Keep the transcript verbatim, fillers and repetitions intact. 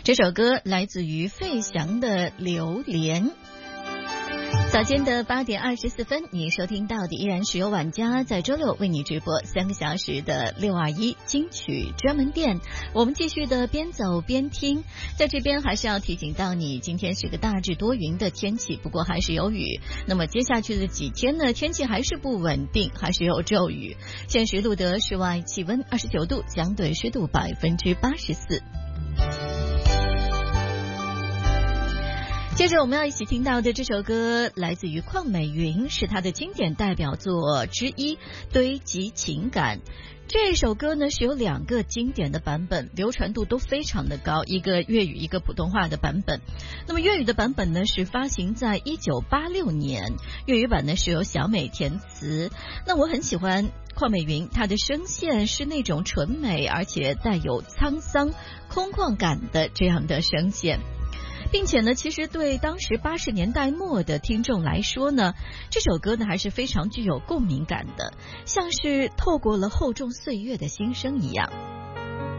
这首歌来自于费翔的《榴莲》。早间的八点二十四分，你收听到的依然是由晚家在周六为你直播三个小时的六二一金曲专门店。我们继续的边走边听，在这边还是要提醒到你，今天是个大致多云的天气，不过还是有雨。那么接下去的几天呢，天气还是不稳定，还是有骤雨。现时录得室外气温二十九度，相对湿度百分之八十四。接着我们要一起听到的这首歌来自于邝美云，是她的经典代表作之一《堆积情感》。这首歌呢是有两个经典的版本，流传度都非常的高，一个粤语一个普通话的版本。那么粤语的版本呢是发行在一九八六年，粤语版呢是由小美填词。那我很喜欢邝美云，她的声线是那种纯美而且带有沧桑空旷感的这样的声线，并且呢，其实对当时八十年代末的听众来说呢，这首歌呢还是非常具有共鸣感的，像是透过了厚重岁月的心声一样。